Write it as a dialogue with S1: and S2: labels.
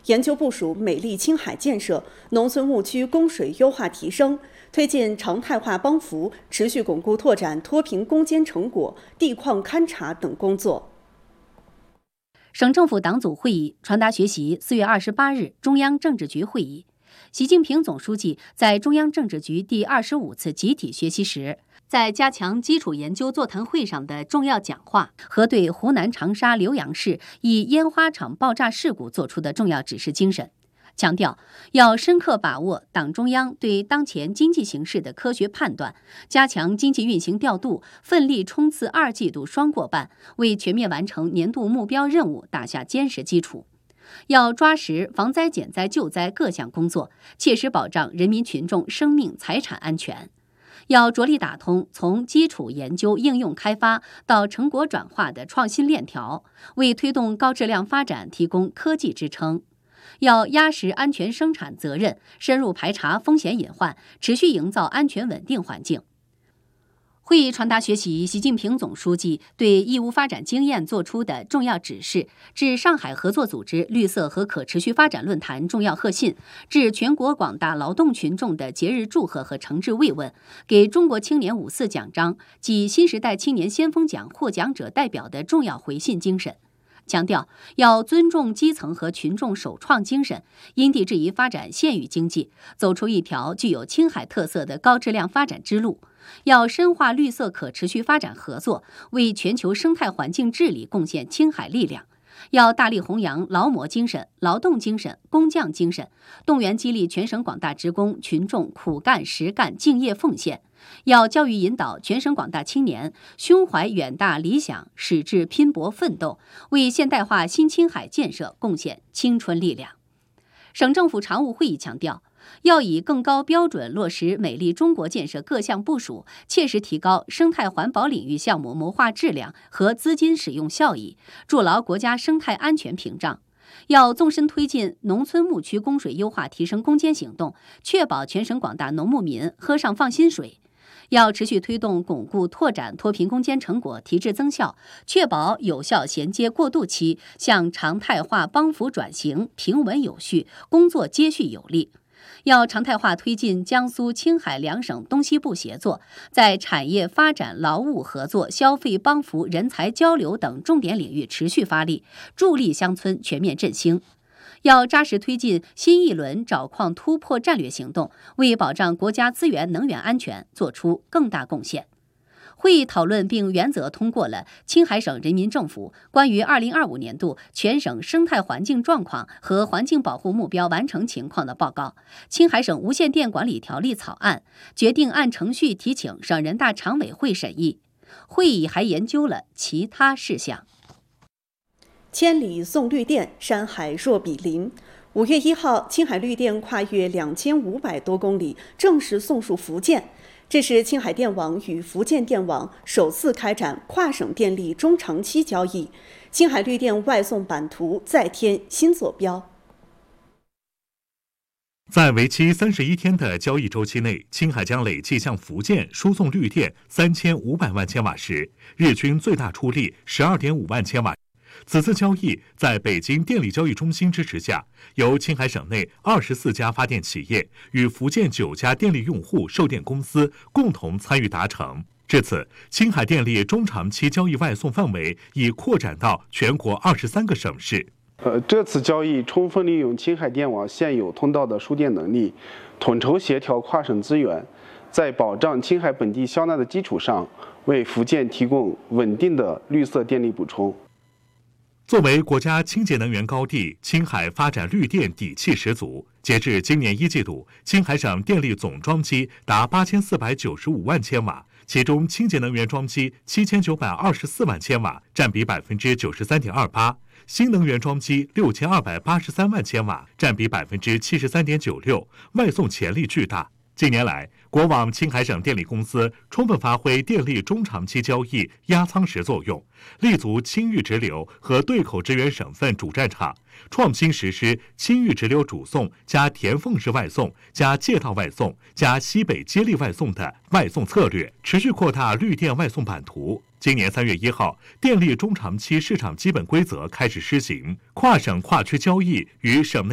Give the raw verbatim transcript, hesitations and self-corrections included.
S1: 研究部署美丽青海建设、农村牧区供水优化提升，推进常态化帮扶，持续巩固拓展脱贫攻坚成果、地矿勘察等工作。
S2: 省政府党组会议传达学习四月二十八日中央政治局会议，习近平总书记在中央政治局第二十五次集体学习时，在加强基础研究座谈会上的重要讲话和对湖南长沙浏阳市一烟花厂爆炸事故作出的重要指示精神，强调要深刻把握党中央对当前经济形势的科学判断，加强经济运行调度，奋力冲刺二季度双过半，为全面完成年度目标任务打下坚实基础。要抓实防灾减灾救灾各项工作，切实保障人民群众生命财产安全。要着力打通从基础研究应用开发到成果转化的创新链条，为推动高质量发展提供科技支撑。要压实安全生产责任，深入排查风险隐患，持续营造安全稳定环境。会议传达学习习近平总书记对义乌发展经验作出的重要指示，致上海合作组织绿色和可持续发展论坛重要贺信，致全国广大劳动群众的节日祝贺和诚挚慰问，给中国青年五四奖章及新时代青年先锋奖获奖者代表的重要回信精神。强调要尊重基层和群众首创精神，因地制宜发展县域经济，走出一条具有青海特色的高质量发展之路。要深化绿色可持续发展合作，为全球生态环境治理贡献青海力量。要大力弘扬劳模精神、劳动精神、工匠精神，动员激励全省广大职工群众苦干实干、敬业奉献。要教育引导全省广大青年胸怀远大理想，矢志拼搏奋斗，为现代化新青海建设贡献青春力量。省政府常务会议强调，要以更高标准落实美丽中国建设各项部署，切实提高生态环保领域项目谋划质量和资金使用效益，筑牢国家生态安全屏障。要纵深推进农村牧区供水优化提升攻坚行动，确保全省广大农牧民喝上放心水。要持续推动巩固拓展脱贫攻坚成果提质增效，确保有效衔接过渡期向常态化帮扶转型平稳有序，工作接续有力。要常态化推进江苏、青海两省东西部协作，在产业发展、劳务合作、消费帮扶、人才交流等重点领域持续发力，助力乡村全面振兴。要扎实推进新一轮找矿突破战略行动，为保障国家资源能源安全做出更大贡献。会议讨论并原则通过了青海省人民政府关于二零二五年度全省生态环境状况和环境保护目标完成情况的报告、青海省无线电管理条例草案，决定按程序提请省人大常委会审议。会议还研究了其他事项。
S1: 千里送绿电，山海若比邻。五月一号，青海绿电跨越两千五百多公里，正式送入福建。这是青海电网与福建电网首次开展跨省电力中长期交易，青海绿电外送版图再添新坐标。
S3: 在为期三十一天的交易周期内，青海将累计向福建输送绿电三千五百万千瓦时，日均最大出力十二点五万千瓦。此次交易在北京电力交易中心支持下，由青海省内二十四家发电企业与福建九家电力用户售电公司共同参与达成。至此，青海电力中长期交易外送范围已扩展到全国二十三个省市。
S4: 呃，这次交易充分利用青海电网现有通道的输电能力，统筹协调跨省资源，在保障青海本地销纳的基础上，为福建提供稳定的绿色电力补充。
S3: 作为国家清洁能源高地，青海发展绿电底气十足。截至今年一季度，青海省电力总装机达八千四百九十五万千瓦，其中清洁能源装机七千九百二十四万千瓦，占比百分之九十三点二八；新能源装机六千二百八十三万千瓦，占比百分之七十三点九六，外送潜力巨大。近年来，国网青海省电力公司充分发挥电力中长期交易压舱石作用，立足青豫直流和对口支援省份主战场，创新实施青豫直流主送加田缝式外送加界道外送加西北接力外送的外送策略，持续扩大绿电外送版图。今年三月一号，电力中长期市场基本规则开始施行，跨省跨区交易与省内